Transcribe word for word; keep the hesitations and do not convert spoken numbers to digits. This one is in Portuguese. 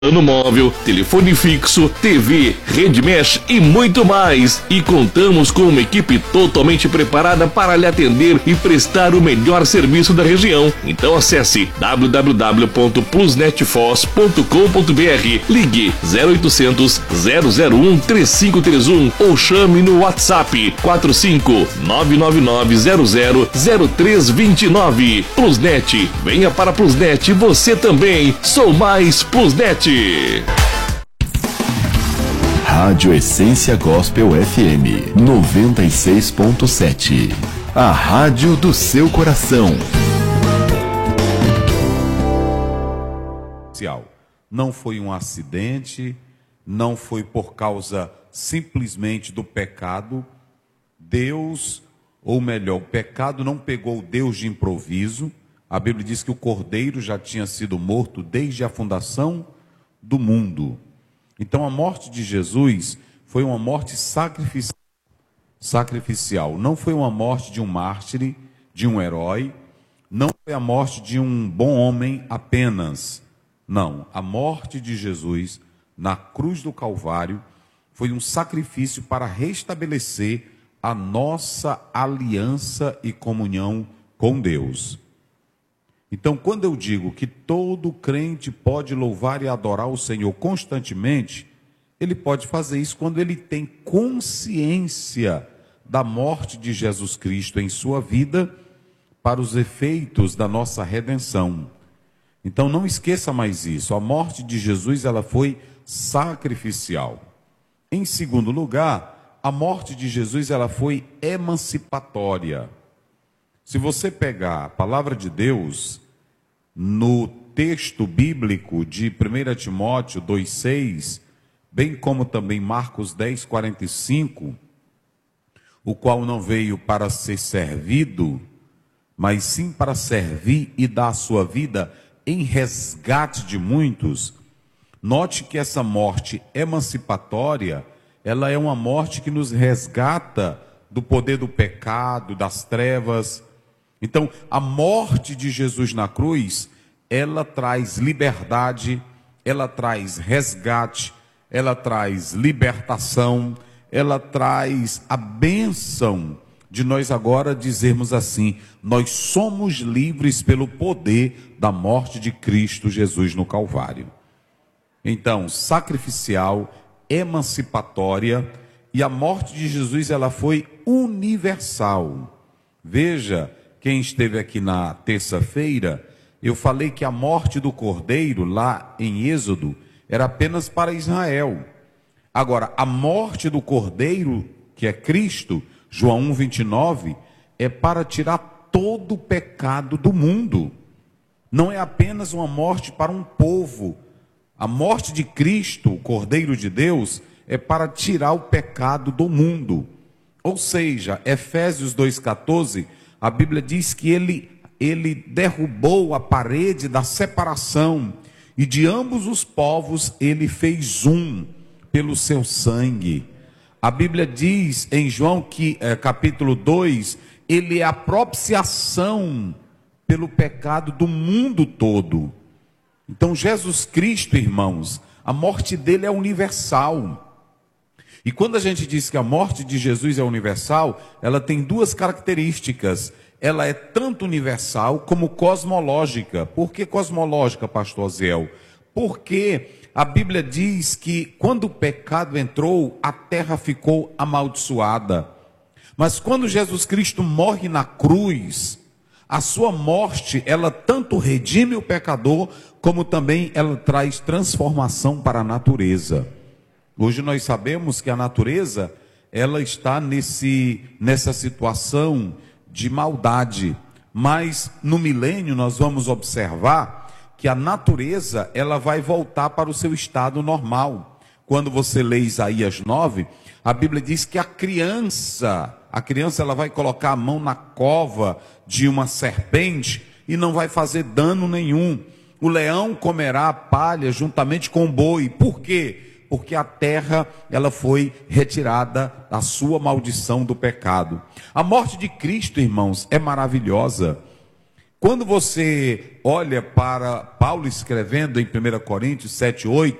Plano móvel, telefone fixo, T V, rede mesh e muito mais. E contamos com uma equipe totalmente preparada para lhe atender e prestar o melhor serviço da região. Então acesse w w w ponto plusnetfoz ponto com ponto b r, ligue zero oitocentos, zero zero um, três cinco três um ou chame no WhatsApp quatro cinco nove nove nove zero zero zero três dois nove. Plusnet, venha para Plusnet você também. Sou mais Plusnet. Rádio Essência Gospel F M noventa e seis ponto sete. A rádio do seu coração. Não foi um acidente, não foi por causa simplesmente do pecado. Deus, ou melhor, o pecado não pegou Deus de improviso. A Bíblia diz que o Cordeiro já tinha sido morto desde a fundação do mundo. Então a morte de Jesus foi uma morte sacrificial. sacrificial. Não foi uma morte de um mártir, de um herói. Não foi a morte de um bom homem apenas. Não, a morte de Jesus na cruz do Calvário foi um sacrifício para restabelecer a nossa aliança e comunhão com Deus. Então, quando eu digo que todo crente pode louvar e adorar o Senhor constantemente, ele pode fazer isso quando ele tem consciência da morte de Jesus Cristo em sua vida para os efeitos da nossa redenção. Então, não esqueça mais isso. A morte de Jesus, ela foi sacrificial. Em segundo lugar, a morte de Jesus, ela foi emancipatória. Se você pegar a palavra de Deus no texto bíblico de primeira Timóteo dois, seis, bem como também Marcos dez, quarenta e cinco, o qual não veio para ser servido, mas sim para servir e dar a sua vida em resgate de muitos. Note que essa morte emancipatória, ela é uma morte que nos resgata do poder do pecado, das trevas. Então, a morte de Jesus na cruz, ela traz liberdade, ela traz resgate, ela traz libertação, ela traz a bênção de nós agora dizermos assim: nós somos livres pelo poder da morte de Cristo Jesus no Calvário. Então, sacrificial, emancipatória, e a morte de Jesus, ela foi universal. Veja, quem esteve aqui na terça-feira, eu falei que a morte do Cordeiro, lá em Êxodo, era apenas para Israel. Agora, a morte do Cordeiro, que é Cristo, João um, vinte e nove, é para tirar todo o pecado do mundo. Não é apenas uma morte para um povo. A morte de Cristo, o Cordeiro de Deus, é para tirar o pecado do mundo. Ou seja, Efésios dois, quatorze, a Bíblia diz que ele, ele derrubou a parede da separação, e de ambos os povos ele fez um pelo seu sangue. A Bíblia diz em João que, é, capítulo dois, ele é a propiciação pelo pecado do mundo todo. Então Jesus Cristo, irmãos, a morte dele é universal. E quando a gente diz que a morte de Jesus é universal, ela tem duas características. Ela é tanto universal como cosmológica. Por que cosmológica, pastor Zéu? Porque a Bíblia diz que quando o pecado entrou, a terra ficou amaldiçoada. Mas quando Jesus Cristo morre na cruz, a sua morte, ela tanto redime o pecador, como também ela traz transformação para a natureza. Hoje nós sabemos que a natureza, ela está nesse, nessa situação de maldade. Mas no milênio nós vamos observar que a natureza, ela vai voltar para o seu estado normal. Quando você lê Isaías nove, a Bíblia diz que a criança, a criança ela vai colocar a mão na cova de uma serpente e não vai fazer dano nenhum. O leão comerá a palha juntamente com o boi. Por quê? Porque a terra, ela foi retirada da sua maldição do pecado. A morte de Cristo, irmãos, é maravilhosa. Quando você olha para Paulo escrevendo em primeira Coríntios sete, oito,